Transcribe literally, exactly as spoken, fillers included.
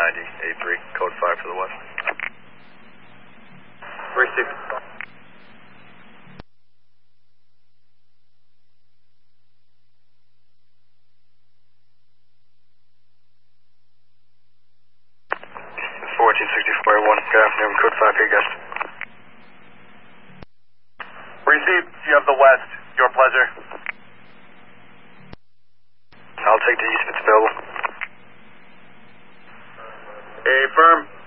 ninety-eight three, code five for the west. three six. fourteen sixty-four one, good afternoon, code five here, guys. Received, you have the west, your pleasure. I'll take the east if it's available. A firm.